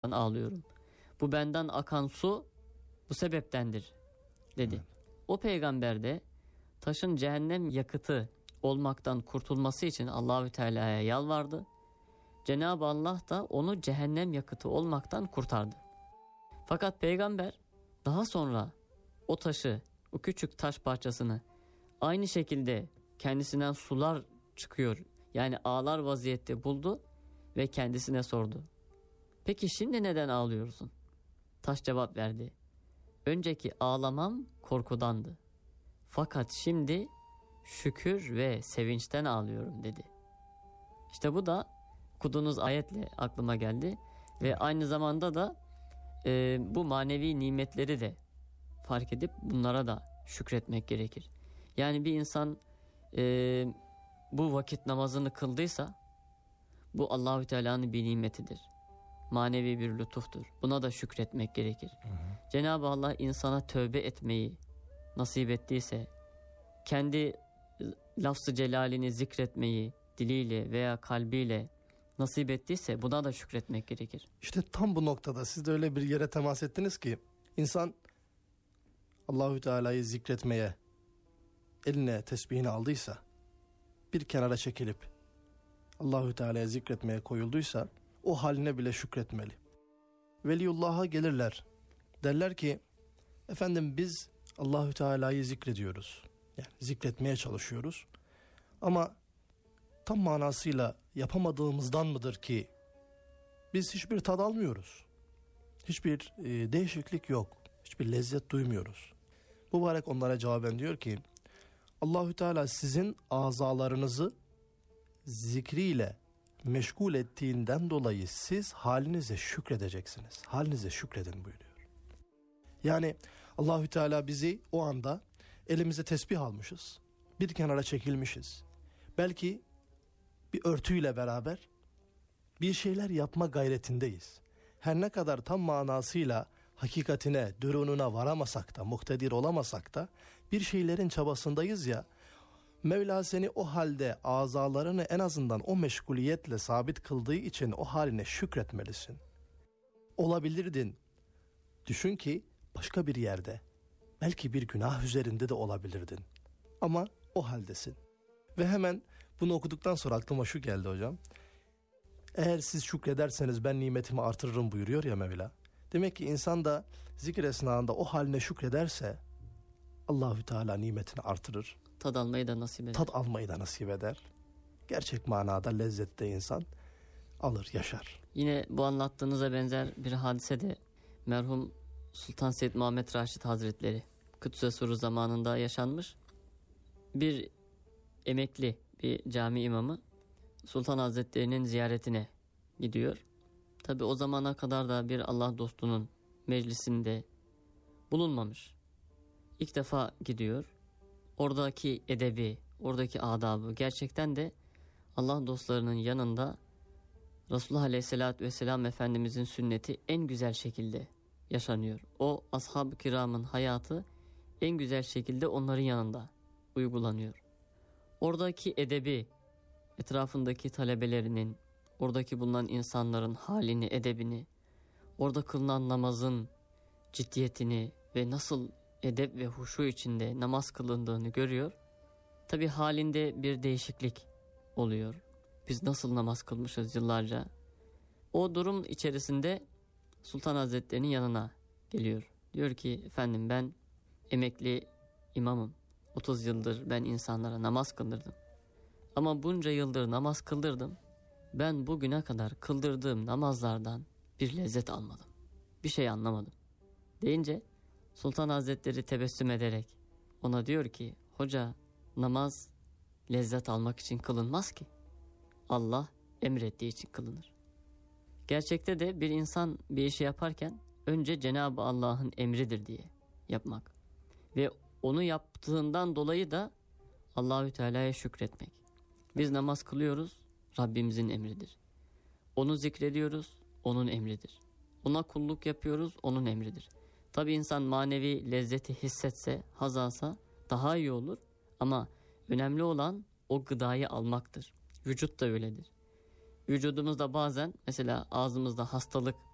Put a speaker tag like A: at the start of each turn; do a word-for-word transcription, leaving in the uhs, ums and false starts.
A: ağlıyorum. Bu benden akan su bu sebeptendir dedi. Evet. O peygamber de taşın cehennem yakıtı olmaktan kurtulması için Allahü Teala'ya yalvardı. Cenab-ı Allah da onu cehennem yakıtı olmaktan kurtardı. Fakat peygamber daha sonra o taşı, o küçük taş parçasını aynı şekilde kendisinden sular çıkıyor, yani ağlar vaziyette buldu ve kendisine sordu. Peki şimdi neden ağlıyorsun? Taş cevap verdi. Önceki ağlamam korkudandı. Fakat şimdi şükür ve sevinçten ağlıyorum dedi. İşte bu da okuduğunuz ayetle aklıma geldi. Ve aynı zamanda da e, bu manevi nimetleri de fark edip bunlara da şükretmek gerekir. Yani bir insan e, bu vakit namazını kıldıysa bu Allahü Teala'nın bir nimetidir. Manevi bir lütuftur. Buna da şükretmek gerekir. Hı hı. Cenab-ı Allah insana tövbe etmeyi nasip ettiyse, kendi lafz-ı celalini zikretmeyi diliyle veya kalbiyle nasip ettiyse buna da şükretmek gerekir.
B: İşte tam bu noktada siz de öyle bir yere temas ettiniz ki insan Allahü Teala'yı zikretmeye eline tesbihini aldıysa, bir kenara çekilip Allahü Teala'ya zikretmeye koyulduysa o haline bile şükretmeli. Veliyullah'a gelirler. Derler ki efendim biz Allahü Teala'yı zikrediyoruz. Yani zikretmeye çalışıyoruz. Ama tam manasıyla yapamadığımızdan mıdır ki biz hiçbir tad almıyoruz. Hiçbir e, değişiklik yok. Hiçbir lezzet duymuyoruz. Mübarek onlara cevaben diyor ki Allahü Teala sizin azalarınızı zikriyle meşgul ettiğinden dolayı siz halinize şükredeceksiniz. Halinize şükredin buyuruyor. Yani Allahü Teala bizi o anda elimize tesbih almışız. Bir kenara çekilmişiz. Belki bir örtüyle beraber bir şeyler yapma gayretindeyiz. Her ne kadar tam manasıyla hakikatine, dürununa varamasak da, muktedir olamasak da bir şeylerin çabasındayız ya. Mevla seni o halde azalarını en azından o meşguliyetle sabit kıldığı için o haline şükretmelisin. Olabilirdin. Düşün ki başka bir yerde, belki bir günah üzerinde de olabilirdin. Ama o haldesin. Ve hemen bunu okuduktan sonra aklıma şu geldi hocam. Eğer siz şükrederseniz ben nimetimi artırırım buyuruyor ya Mevla. Demek ki insan da zikir esnasında o haline şükrederse Allahü Teala nimetini artırır.
A: Tad almayı da nasip eder.
B: Tad almayı da nasip eder. Gerçek manada lezzette insan alır, yaşar.
A: Yine bu anlattığınıza benzer bir hadise de merhum Sultan Seyyid Muhammed Raşid Hazretleri Kıdüs'e Suru zamanında yaşanmış. Bir emekli bir cami imamı Sultan Hazretleri'nin ziyaretine gidiyor. Tabi o zamana kadar da bir Allah dostunun meclisinde bulunmamış. İlk defa gidiyor. Oradaki edebi, oradaki adabı gerçekten de Allah dostlarının yanında Resulullah Aleyhisselatü Vesselam Efendimizin sünneti en güzel şekilde yaşanıyor. O ashab-ı kiramın hayatı en güzel şekilde onların yanında uygulanıyor. Oradaki edebi, etrafındaki talebelerinin, oradaki bulunan insanların halini, edebini, orada kılınan namazın ciddiyetini ve nasıl edep ve huşu içinde namaz kılındığını görüyor. Tabi halinde bir değişiklik oluyor. Biz nasıl namaz kılmışız yıllarca. O durum içerisinde Sultan Hazretleri'nin yanına geliyor. Diyor ki efendim ben emekli imamım. otuz yıldır ben insanlara namaz kıldırdım. Ama bunca yıldır namaz kıldırdım. Ben bugüne kadar kıldırdığım namazlardan bir lezzet almadım. Bir şey anlamadım. Deyince Sultan Hazretleri tebessüm ederek ona diyor ki hoca namaz lezzet almak için kılınmaz ki. Allah emrettiği için kılınır. Gerçekte de bir insan bir işi yaparken önce Cenab-ı Allah'ın emridir diye yapmak. Ve onu yaptığından dolayı da Allahü Teala'ya şükretmek. Biz namaz kılıyoruz, Rabbimizin emridir. Onu zikrediyoruz, onun emridir. Ona kulluk yapıyoruz, onun emridir. Tabi insan manevi lezzeti hissetse, haz alsa daha iyi olur. Ama önemli olan o gıdayı almaktır. Vücut da öyledir. Vücudumuzda bazen mesela ağzımızda hastalık